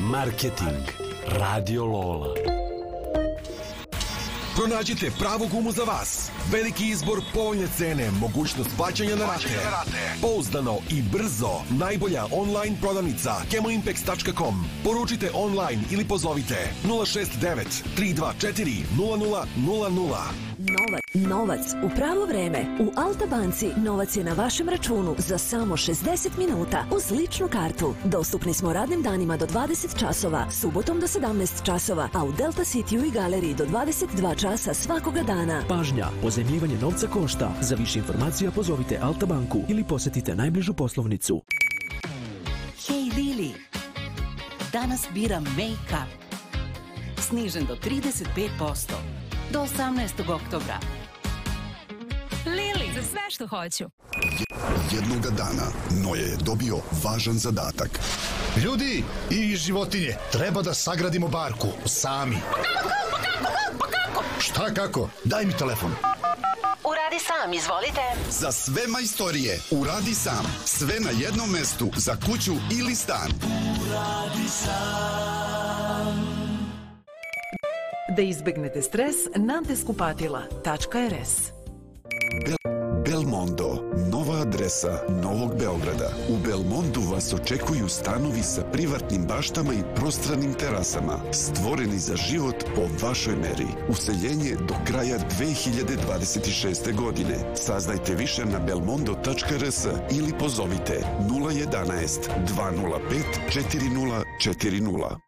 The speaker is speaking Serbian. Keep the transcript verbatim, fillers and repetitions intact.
Marketing. Radio Lola. Pronađite pravu gumu za vas. Veliki izbor, povoljne cene, mogućnost plaćanja na rate. Pouzdano i brzo. Najbolja online prodavnica chemoimpex tačka com. Poručite online ili pozovite nula šest devet tri dva četiri nula nula nula nula. Novac, novac u pravo vreme. U Alta banci novac je na vašem računu za samo šezdeset minuta uz ličnu kartu. Dostupni smo radnim danima do dvadeset časova, subotom do sedamnaest časova, a u Delta Cityu i galeriji do dvadeset dva časa svakoga dana. Pažnja, pozajmljivanje novca košta. Za više informacija pozovite Alta banku ili posetite najbližu poslovnicu. Hej Lili, danas biram make-up. Snižen do trideset pet posto. Do osamnaestog oktobra. Lili, za sve što hoću. Jednoga dana Noje je dobio važan zadatak. Ljudi i životinje, treba da sagradimo barku sami. Šta kako? Daj mi telefon. Uradi sam, izvolite. Za sve majstorije, uradi sam. Sve na jednom mestu, za kuću ili stan. Uradi sam. Da izbegnete stres, nanteskupatila tačka er es. Belmondo, nova adresa Novog Beograda. U Belmondu vas očekuju stanovi sa privatnim baštama i prostranim terasama, stvoreni za život po vašoj meri. Useljenje do kraja dve hiljade dvadeset šeste. godine. Saznajte više na belmondo tačka er es ili pozovite nula jedan jedan dva nula pet četiri nula četiri nula.